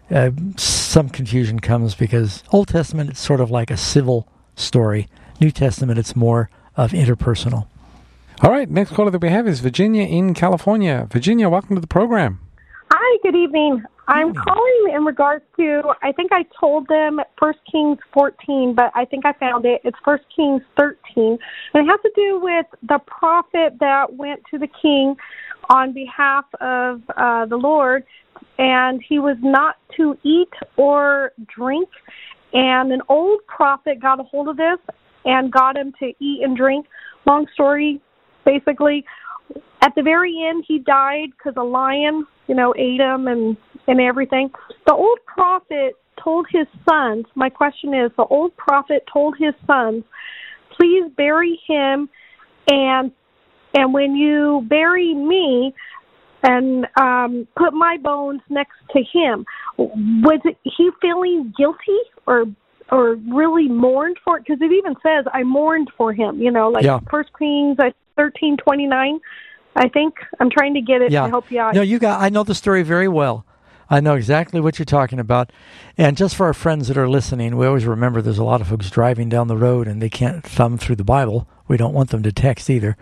Some confusion comes because Old Testament, it's sort of like a civil story. New Testament, it's more of interpersonal. All right, next caller that we have is Virginia in California. Virginia, welcome to the program. Hi, good evening. I'm calling in regards to, I think I told them 1 Kings 14, but I think I found it. It's 1 Kings 13. And it has to do with the prophet that went to the king on behalf of the Lord, and he was not to eat or drink. And an old prophet got a hold of this and got him to eat and drink. Long story, basically. At the very end, he died because a lion, ate him and everything. The old prophet told his sons, my question is, the old prophet told his sons, please bury him, and when you bury me, and put my bones next to him. Was he feeling guilty or really mourned for it? Because it even says, I mourned for him, 1 Kings 13:29. I think I'm trying to get it to help you out. No, I know the story very well. I know exactly what you're talking about. And just for our friends that are listening, we always remember there's a lot of folks driving down the road and they can't thumb through the Bible. We don't want them to text either.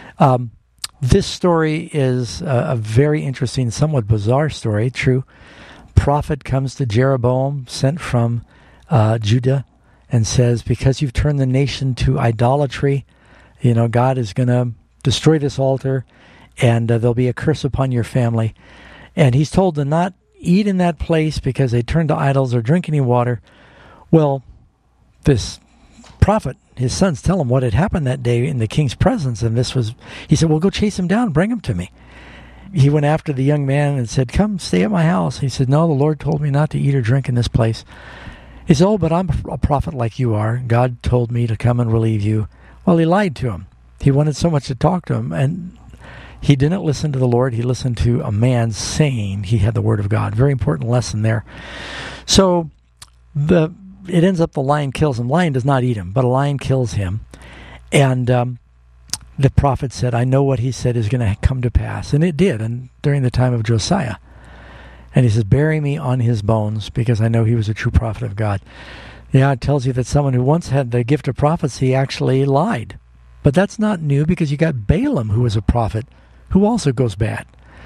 This story is a very interesting, somewhat bizarre story. True. Prophet comes to Jeroboam, sent from Judah, and says, because you've turned the nation to idolatry, God is going to destroy this altar, and there'll be a curse upon your family. And he's told to not eat in that place because they turned to idols or drink any water. Well, this prophet, his sons tell him what had happened that day in the king's presence, and he said, well, go chase him down, bring him to me. He went after the young man and said, come, stay at my house. He said, no, the Lord told me not to eat or drink in this place. He said, oh, but I'm a prophet like you are. God told me to come and relieve you. Well, he lied to him. He wanted so much to talk to him, and he didn't listen to the Lord. He listened to a man saying he had the word of God. Very important lesson there. So it ends up the lion kills him. Lion does not eat him, but a lion kills him. And the prophet said, I know what he said is going to come to pass. And it did, and during the time of Josiah. And he says, bury me on his bones, because I know he was a true prophet of God. Yeah, it tells you that someone who once had the gift of prophecy actually lied. But that's not new, because you got Balaam, who was a prophet, who also goes bad.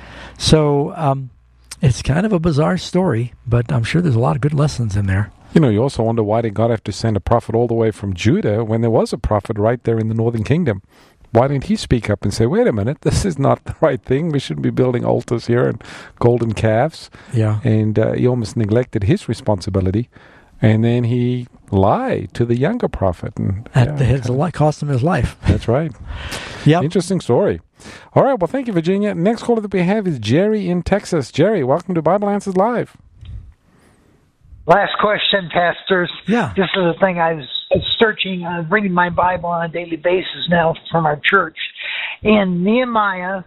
So it's kind of a bizarre story, but I'm sure there's a lot of good lessons in there. You also wonder, why did God have to send a prophet all the way from Judah when there was a prophet right there in the northern kingdom? Why didn't he speak up and say, wait a minute, this is not the right thing. We shouldn't be building altars here and golden calves. Yeah. And he almost neglected his responsibility. And then he lie to the younger prophet. And cost him his life. That's right. Yep. Interesting story. All right, well, thank you, Virginia. Next caller that we have is Jerry in Texas. Jerry, welcome to Bible Answers Live. Last question, pastors. Yeah. This is the thing I was searching, reading my Bible on a daily basis now from our church. In Nehemiah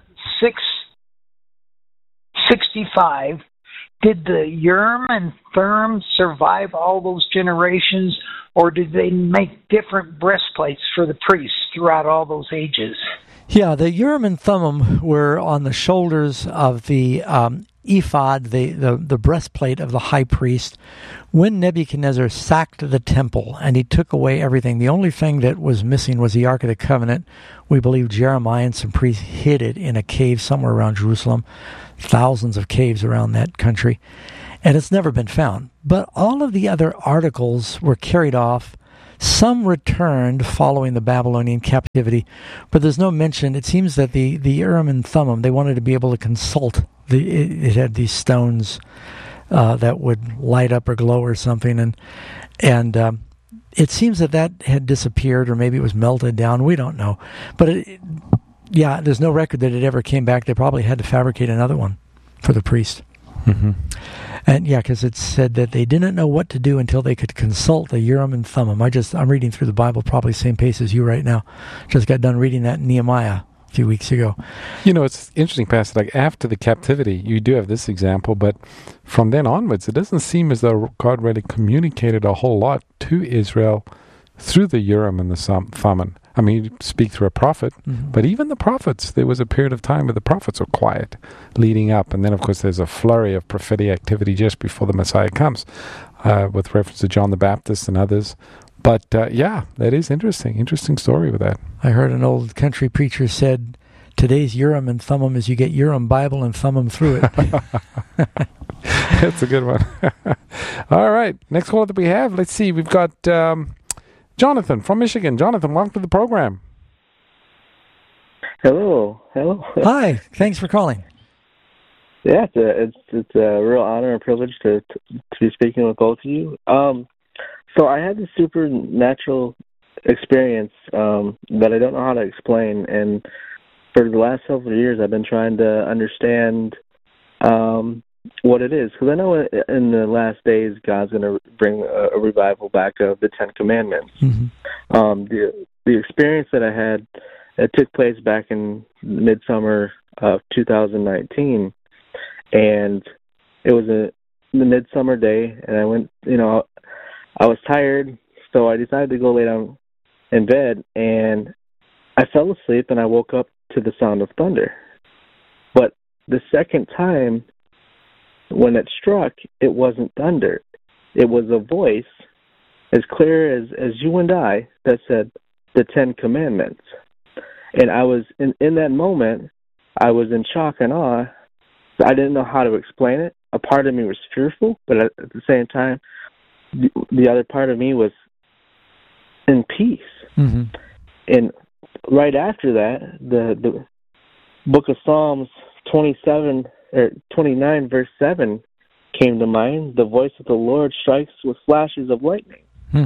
6:65, did the Urim and Thummim survive all those generations, or did they make different breastplates for the priests throughout all those ages? Yeah, the Urim and Thummim were on the shoulders of the ephod, the breastplate of the high priest, when Nebuchadnezzar sacked the temple and he took away everything. The only thing that was missing was the Ark of the Covenant. We believe Jeremiah and some priests hid it in a cave somewhere around Jerusalem. Thousands of caves around that country. And it's never been found. But all of the other articles were carried off. Some returned following the Babylonian captivity, but there's no mention. It seems that the Urim and Thummim, they wanted to be able to consult. It had these stones that would light up or glow or something, and it seems that had disappeared, or maybe it was melted down. We don't know, but there's no record that it ever came back. They probably had to fabricate another one for the priest. Mm-hmm. And because it said that they didn't know what to do until they could consult the Urim and Thummim. I'm reading through the Bible probably same pace as you right now. Just got done reading that in Nehemiah a few weeks ago. You know, it's interesting, Pastor. Like after the captivity, you do have this example, but from then onwards, it doesn't seem as though God really communicated a whole lot to Israel through the Urim and the Thummim. I mean, you speak through a prophet, but even the prophets, there was a period of time where the prophets were quiet leading up. And then, of course, there's a flurry of prophetic activity just before the Messiah comes, with reference to John the Baptist and others. But, that is interesting. Interesting story with that. I heard an old country preacher said, today's Urim and Thummim is you get Urim Bible and Thummim through it. That's a good one. All right. Next caller that we have, let's see. We've got Jonathan from Michigan. Jonathan, welcome to the program. Hello. Hi. Thanks for calling. Yeah, it's a real honor and privilege to be speaking with both of you. So I had this supernatural experience that I don't know how to explain, and for the last several years I've been trying to understand what it is, because I know in the last days God's going to bring a revival back of the Ten Commandments. Mm-hmm. The experience that I had, it took place back in midsummer of 2019, and it was the midsummer day, and I went, I was tired, so I decided to go lay down in bed, and I fell asleep, and I woke up to the sound of thunder. But the second time, when it struck, it wasn't thunder. It was a voice as clear as you and I that said the Ten Commandments. And I was, in that moment, I was in shock and awe. I didn't know how to explain it. A part of me was fearful, but at the same time, the other part of me was in peace. Mm-hmm. And right after that, the book of Psalms 29 verse 7 came to mind. The voice of the Lord strikes with flashes of lightning.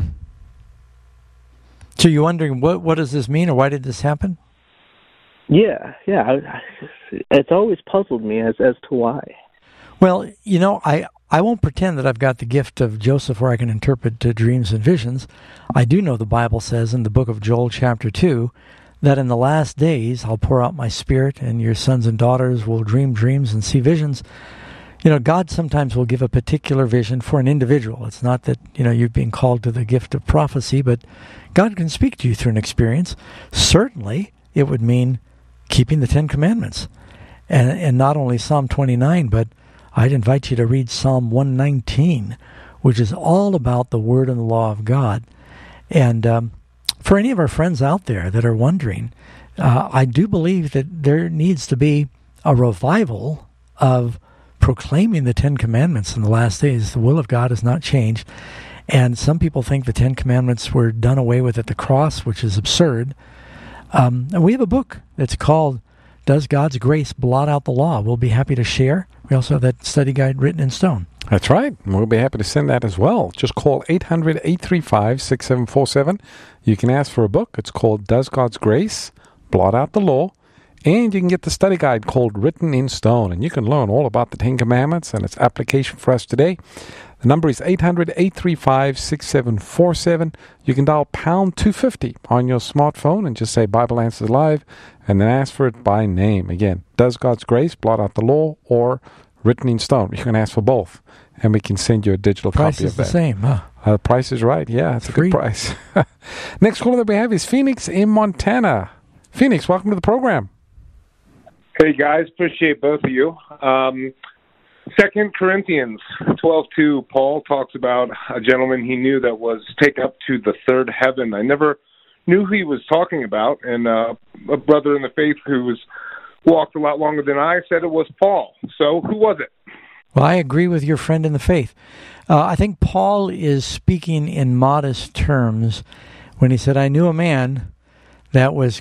So you're wondering, what does this mean, or why did this happen? Yeah. It's always puzzled me as to why. Well, I won't pretend that I've got the gift of Joseph where I can interpret dreams and visions. I do know the Bible says in the book of Joel chapter 2 that in the last days I'll pour out my spirit and your sons and daughters will dream dreams and see visions. God sometimes will give a particular vision for an individual. It's not that, you're being called to the gift of prophecy, but God can speak to you through an experience. Certainly, it would mean keeping the Ten Commandments. And not only Psalm 29, but I'd invite you to read Psalm 119, which is all about the Word and the law of God. And for any of our friends out there that are wondering, I do believe that there needs to be a revival of proclaiming the Ten Commandments in the last days. The will of God has not changed. And some people think the Ten Commandments were done away with at the cross, which is absurd. And we have a book that's called Does God's Grace Blot Out the Law? We'll be happy to share. We also have that study guide written in stone. That's right. We'll be happy to send that as well. Just call 800-835-6747. You can ask for a book. It's called Does God's Grace Blot Out the Law? And you can get the study guide called Written in Stone. And you can learn all about the Ten Commandments and its application for us today. The number is 800-835-6747. You can dial pound 250 on your smartphone and just say Bible Answers Live and then ask for it by name. Again, Does God's Grace Blot Out the Law or Written in Stone? You can ask for both, and we can send you a digital copy of that. Price is the same, huh? The price is right. Yeah, it's a good price. Next caller that we have is Phoenix in Montana. Phoenix, welcome to the program. Hey, guys. Appreciate both of you. 2 Corinthians 12:2, Paul talks about a gentleman he knew that was taken up to the third heaven. I never knew who he was talking about, and a brother in the faith who was walked a lot longer than I said it was Paul. So who was it? Well, I agree with your friend in the faith. I think Paul is speaking in modest terms when he said, I knew a man that was